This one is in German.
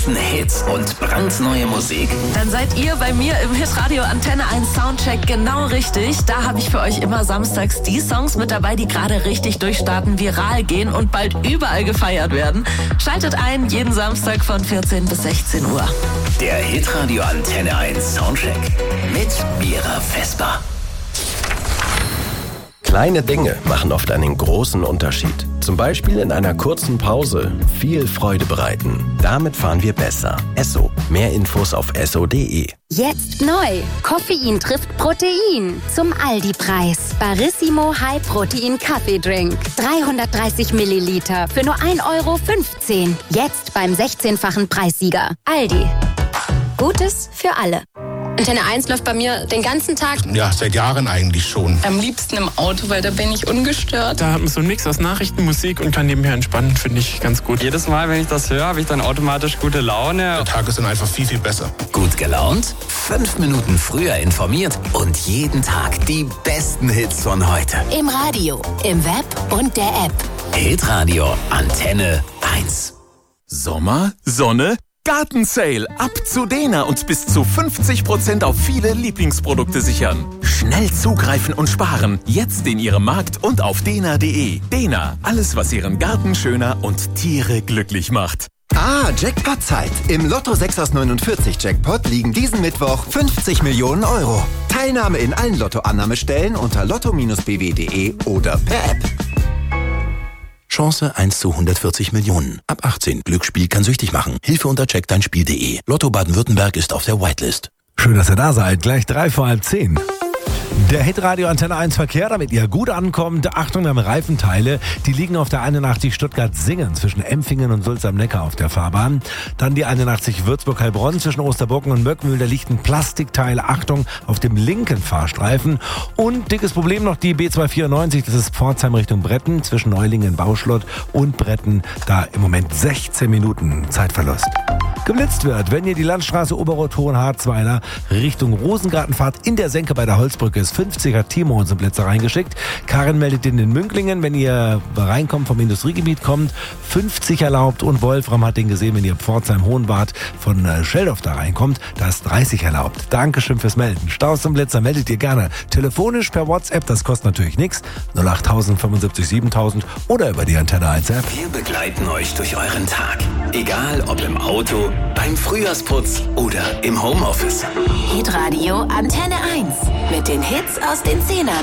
besten Hits und brandneue Musik? Dann seid ihr bei mir im Hitradio Antenne 1 Soundcheck genau richtig. Da habe ich für euch immer samstags die Songs mit dabei, die gerade richtig durchstarten, viral gehen und bald überall gefeiert werden. Schaltet ein, jeden Samstag von 14 bis 16 Uhr. Der Hitradio Antenne 1 Soundcheck mit Mira Vesper. Kleine Dinge machen oft einen großen Unterschied. Zum Beispiel in einer kurzen Pause viel Freude bereiten. Damit fahren wir besser. Esso. Mehr Infos auf esso.de. Jetzt neu. Koffein trifft Protein. Zum Aldi-Preis. Barissimo High Protein Kaffeedrink. 330 Milliliter für nur 1,15 €. Jetzt beim 16-fachen Preissieger. Aldi. Gutes für alle. Antenne 1 läuft bei mir den ganzen Tag. Ja, seit Jahren eigentlich schon. Am liebsten im Auto, weil da bin ich ungestört. Da hat man so einen Mix aus Nachrichten, Musik und kann nebenher entspannen, finde ich ganz gut. Jedes Mal, wenn ich das höre, habe ich dann automatisch gute Laune. Der Tag ist dann einfach viel, viel besser. Gut gelaunt, 5 Minuten früher informiert und jeden Tag die besten Hits von heute. Im Radio, im Web und der App. Hitradio Antenne 1. Sommer, Sonne, Gartensale. Ab zu Dena und bis zu 50% auf viele Lieblingsprodukte sichern. Schnell zugreifen und sparen. Jetzt in Ihrem Markt und auf dena.de. Dena, alles was Ihren Garten schöner und Tiere glücklich macht. Jackpot-Zeit. Im Lotto 6 aus 49 Jackpot liegen diesen Mittwoch 50 Millionen €. Teilnahme in allen Lottoannahmestellen unter lotto-bw.de oder per App. Chance 1 zu 140 Millionen. Ab 18. Glücksspiel kann süchtig machen. Hilfe unter checkdeinspiel.de. Lotto Baden-Württemberg ist auf der Whitelist. Schön, dass ihr da seid. Gleich 9:03. Der Hitradio Antenne 1 Verkehr, damit ihr gut ankommt. Achtung, wir haben Reifenteile. Die liegen auf der 81 Stuttgart-Singen zwischen Empfingen und Sulz am Neckar auf der Fahrbahn. Dann die 81 Würzburg-Heilbronn zwischen Osterburgen und Möckmühl. Da liegt ein Plastikteil. Achtung, auf dem linken Fahrstreifen. Und dickes Problem noch die B294. Das ist Pforzheim Richtung Bretten zwischen Neulingen, Bauschlott und Bretten. Da im Moment 16 Minuten Zeitverlust. Geblitzt wird, wenn ihr die Landstraße Oberrot-Hohenharzweiler Richtung Rosengarten fahrt, in der Senke bei der Holzbrücke ist 50er Timo unsere Blitzer reingeschickt. Karin meldet in den Münklingen, wenn ihr reinkommt, vom Industriegebiet kommt, 50 erlaubt und Wolfram hat den gesehen, wenn ihr Pforzheim-Hohenwart von Scheldorf da reinkommt, da ist 30 erlaubt. Dankeschön fürs Melden. Staus zum Blitzer meldet ihr gerne telefonisch per WhatsApp, das kostet natürlich nichts, 08000 75 7000 oder über die Antenne 1 App. Wir begleiten euch durch euren Tag. Egal ob im Auto, beim Frühjahrsputz oder im Homeoffice. Hitradio Antenne 1 mit den Hits aus den 10ern.